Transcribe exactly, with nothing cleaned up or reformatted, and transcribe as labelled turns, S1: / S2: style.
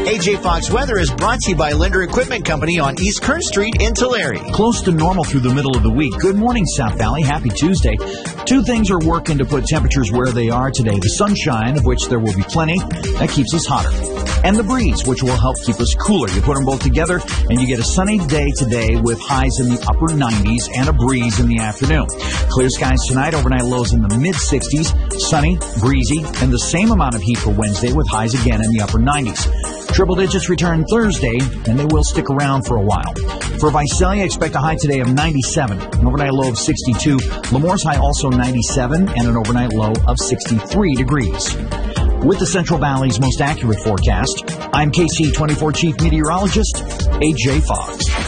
S1: A J Fox Weather is brought to you by Linder Equipment Company on East Kern Street in Tulare.
S2: Close to normal through the middle of the week. Good morning, South Valley. Happy Tuesday. Two things are working to put temperatures where they are today. The sunshine, of which there will be plenty, that keeps us hotter. And the breeze, which will help keep us cooler. You put them both together, and you get a sunny day today with highs in the upper nineties and a breeze in the afternoon. Clear skies tonight, overnight lows in the mid-sixties, sunny, breezy, and the same amount of heat for Wednesday with highs again in the upper nineties. Triple digits return Thursday, and they will stick around for a while. For Visalia, expect a high today of ninety-seven, an overnight low of sixty-two. Lemore's high also ninety-seven, and an overnight low of sixty-three degrees. With the Central Valley's most accurate forecast, I'm K C twenty-four Chief Meteorologist A J Fox.